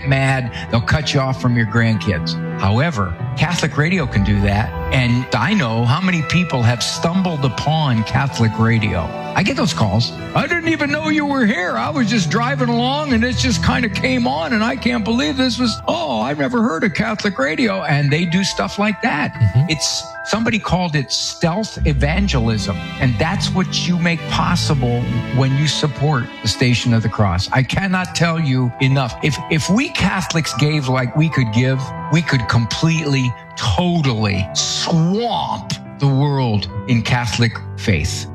get mad. They'll cut you off from your grandkids. However, Catholic radio can do that. And I know how many people have stumbled upon Catholic radio. I get those calls. I didn't even know you were here. I was just driving along and it just kind of came on and I can't believe this was, I've never heard of Catholic radio. And they do stuff like that. Mm-hmm. Somebody called it stealth evangelism. And that's what you make possible when you support the Station of the Cross. I cannot tell you enough. If we Catholics gave like we could give, we could completely, totally swamp the world in Catholic faith.